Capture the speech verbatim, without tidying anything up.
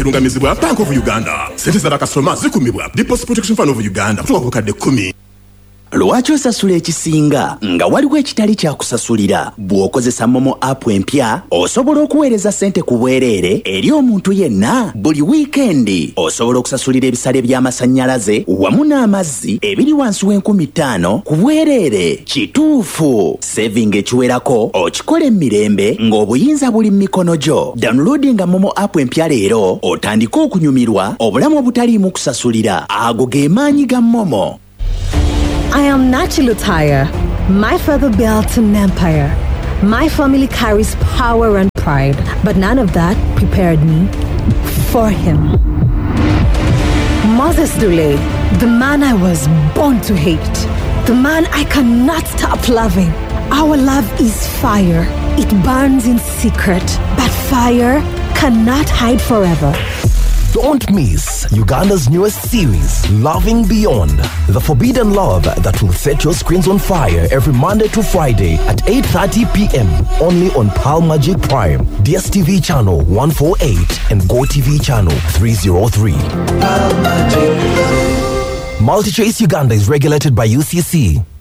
erungamizibwa Bank of Uganda. Sente za bakasitoma zikumibwa Deposit Protection Fund of Uganda kutoka ku kadde kumi. Lwaki osasula ekisinga nga waliwo ekitali kya kusasulira? Bw'okozesa Momo app empya osobola okuweereza ssente ku bwereere eri omuntu yenna buli wiikendi. Osobola okusasulira ebisale by'amasannyalaze wamu n'amazzi ebiri wansi w'enkumi ttaano ku bwereere. Kituufu, saving ekiwerako okikola emirembe ng'obuyinza buli mu mikono gyo. Downloadinga Momo app empya leero otandike okunyumirwa obulamu obutaliimu kusasulira. Ago ge maanyi ga Momo. I am Nachi Lutaya. My father built an empire. My family carries power and pride, but none of that prepared me for him. Moses Dule, the man I was born to hate, the man I cannot stop loving. Our love is fire. It burns in secret, but fire cannot hide forever. Don't miss Uganda's newest series, Loving Beyond, the forbidden love that will set your screens on fire every Monday to Friday at eight thirty p.m. only on Pearl Magic Prime, D S T V channel one forty-eight and GoTV channel three oh three. MultiChoice Uganda is regulated by U C C.